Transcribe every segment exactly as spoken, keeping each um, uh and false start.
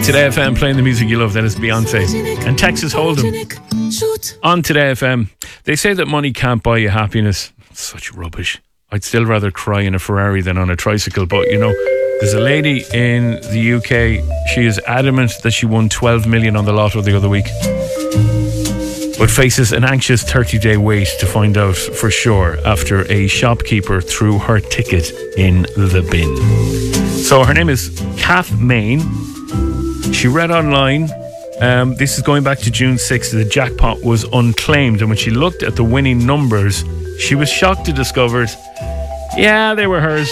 Today F M playing the music you love, that is Beyonce and Texas Hold'em. On Today F M, they say that money can't buy you happiness. Such rubbish. I'd still rather cry in a Ferrari than on a tricycle. But you know, there's a lady in the U K, she is adamant that she won twelve million on the lotto the other week, but faces an anxious thirty day wait to find out for sure after a shopkeeper threw her ticket in the bin. So her name is Kath Main. She read online, um, this is going back to June sixth, the jackpot was unclaimed, and when she looked at the winning numbers, she was shocked to discover, yeah, they were hers.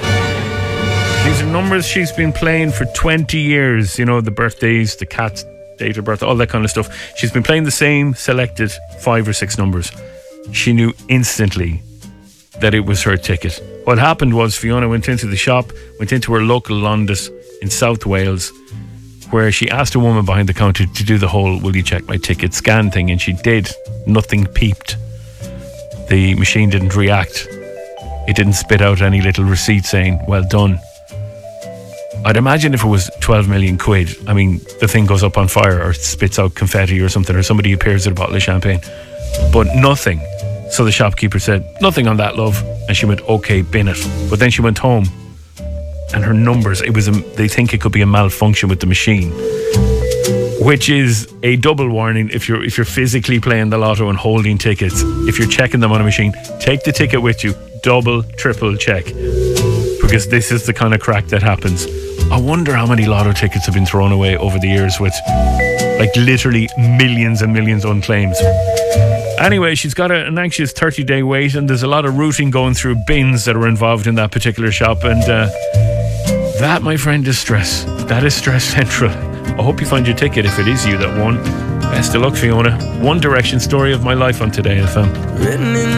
These are numbers she's been playing for twenty years. You know, the birthdays, the cat's date of birth, all that kind of stuff. She's been playing the same selected five or six numbers. She knew instantly that it was her ticket. What happened was Fiona went into the shop, went into her local Londis in South Wales, where she asked a woman behind the counter to do the whole will you check my ticket scan thing, and she did. Nothing peeped. The machine didn't react. It didn't spit out any little receipt saying well done. I'd imagine if it was twelve million quid, I mean, the thing goes up on fire or spits out confetti or something, or somebody appears with a bottle of champagne. But nothing. So the shopkeeper said, nothing on that, love. And she went, okay, bin it. But then she went home, and her numbers, it was a, they think it could be a malfunction with the machine, which is a double warning if you're if you're physically playing the lotto and holding tickets. If you're checking them on a machine, take the ticket with you, double, triple check, because this is the kind of crack that happens. I wonder how many lotto tickets have been thrown away over the years with like literally millions and millions unclaimed. Anyway, she's got a, an anxious thirty day wait, and there's a lot of routing going through bins that are involved in that particular shop, and uh, that, my friend, is stress. That is stress central. I hope you find your ticket if it is you that won. Best of luck, Fiona. One Direction, story of my life on Today F M. Written in